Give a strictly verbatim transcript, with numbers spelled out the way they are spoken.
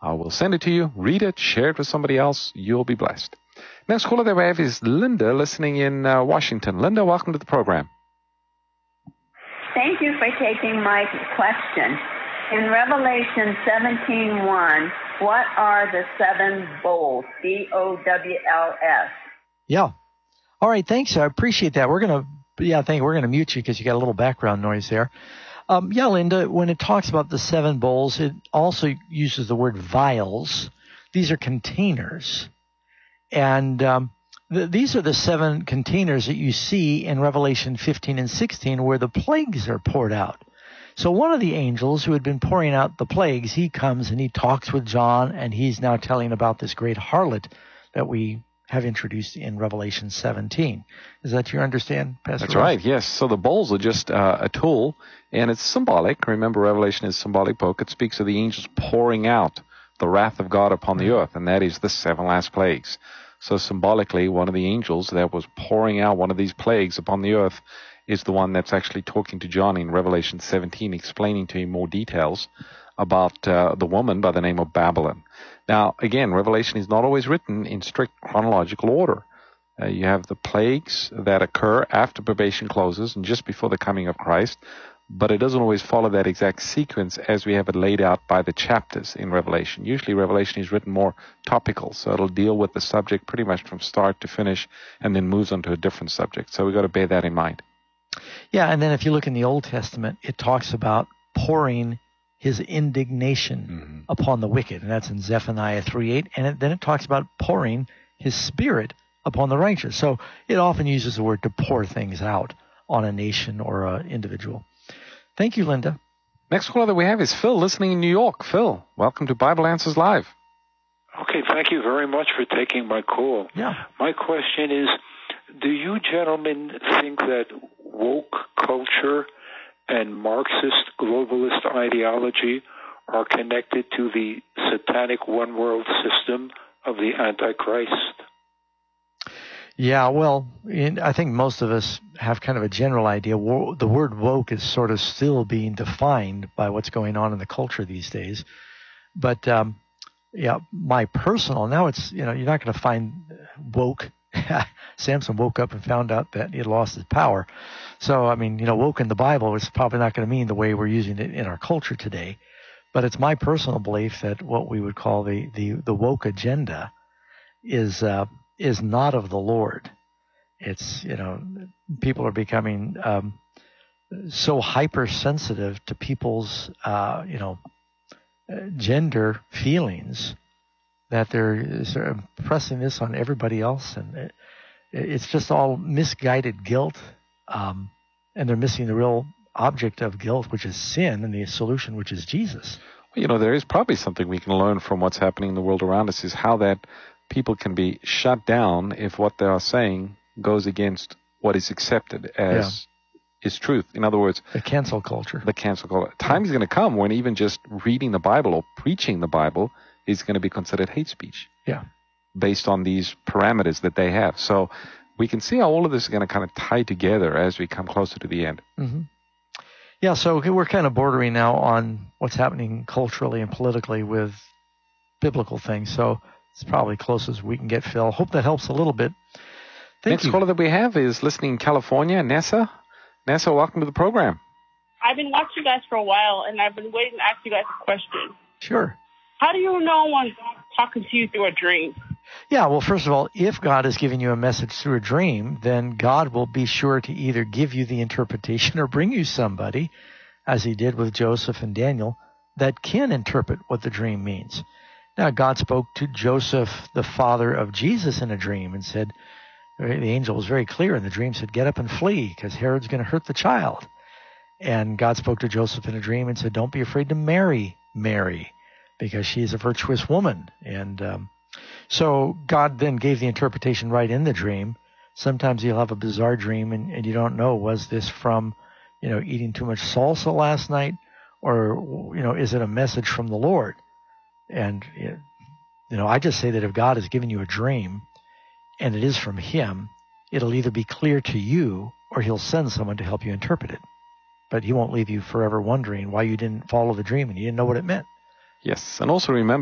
I will send it to you. Read it. Share it with somebody else. You'll be blessed. Next caller that we have is Linda, listening in uh, Washington. Linda, welcome to the program. Thank you for taking my question. In Revelation seventeen one, what are the seven bowls? B O W L S. Yeah. All right, thanks. I appreciate that. We're going to, yeah, I think we're going to mute you because you got a little background noise there. Um, yeah, Linda, when it talks about the seven bowls, it also uses the word vials. These are containers. And um, th- these are the seven containers that you see in Revelation fifteen and sixteen where the plagues are poured out. So one of the angels who had been pouring out the plagues, he comes and he talks with John, and he's now telling about this great harlot that we have introduced in Revelation seventeen. Is that your understand, Pastor That's Ross? right, yes. So the bowls are just uh, a tool, and it's symbolic. Remember, Revelation is a symbolic book. It speaks of the angels pouring out the wrath of God upon the earth, and that is the seven last plagues. So symbolically, one of the angels that was pouring out one of these plagues upon the earth is the one that's actually talking to John in Revelation seventeen, explaining to him more details about uh, the woman by the name of Babylon. Now, again, Revelation is not always written in strict chronological order. Uh, you have the plagues that occur after probation closes and just before the coming of Christ, but it doesn't always follow that exact sequence as we have it laid out by the chapters in Revelation. Usually Revelation is written more topical, so it'll deal with the subject pretty much from start to finish and then moves on to a different subject. So we've got to bear that in mind. Yeah, and then if you look in the Old Testament, it talks about pouring his indignation mm-hmm. upon the wicked, and that's in Zephaniah three eight, and it, then it talks about pouring his spirit upon the righteous. So it often uses the word to pour things out on a nation or an individual. Thank you, Linda. Next caller that we have is Phil, listening in New York. Phil, welcome to Bible Answers Live. Okay, thank you very much for taking my call. Yeah. My question is, do you gentlemen think that woke culture and Marxist globalist ideology are connected to the satanic one-world system of the Antichrist? Yeah, well, in, I think most of us have kind of a general idea. Wo- the word woke is sort of still being defined by what's going on in the culture these days. But, um, yeah, my personal, now it's, you know, you're not going to find woke. Samson woke up and found out that he had lost his power. So, I mean, you know, woke in the Bible is probably not going to mean the way we're using it in our culture today. But it's my personal belief that what we would call the, the, the woke agenda is uh, is not of the Lord. It's, you know, people are becoming um, so hypersensitive to people's, uh, you know, gender feelings that they're sort of pressing this on everybody else. And it, it's just all misguided guilt. Um, and they're missing the real object of guilt, which is sin, and the solution, which is Jesus. Well, you know, there is probably something we can learn from what's happening in the world around us, is how that people can be shut down if what they are saying goes against what is accepted as yeah. is truth. In other words, the cancel culture. The cancel culture. Time is going to come when even just reading the Bible or preaching the Bible is going to be considered hate speech. Yeah. Based on these parameters that they have. So we can see how all of this is going to kind of tie together as we come closer to the end. Mm-hmm. Yeah, so we're kind of bordering now on what's happening culturally and politically with biblical things. So it's probably close as we can get, Phil. Hope that helps a little bit. Thank Next you. caller that we have is listening in California, Nessa. Nessa, welcome to the program. I've been watching you guys for a while, and I've been waiting to ask you guys a question. Sure. How do you know when God's talking to you through a dream? Yeah, well, first of all, if God is giving you a message through a dream, then God will be sure to either give you the interpretation or bring you somebody, as he did with Joseph and Daniel, that can interpret what the dream means. Now, God spoke to Joseph, the father of Jesus, in a dream and said, the angel was very clear in the dream, said, get up and flee because Herod's going to hurt the child. And God spoke to Joseph in a dream and said, don't be afraid to marry Mary because she is a virtuous woman. And um, so God then gave the interpretation right in the dream. Sometimes you'll have a bizarre dream and, and you don't know, was this from, you know, eating too much salsa last night, or, you know, is it a message from the Lord? And, you know, I just say that if God has given you a dream and it is from him, it'll either be clear to you or he'll send someone to help you interpret it. But he won't leave you forever wondering why you didn't follow the dream and you didn't know what it meant. Yes, and also remember,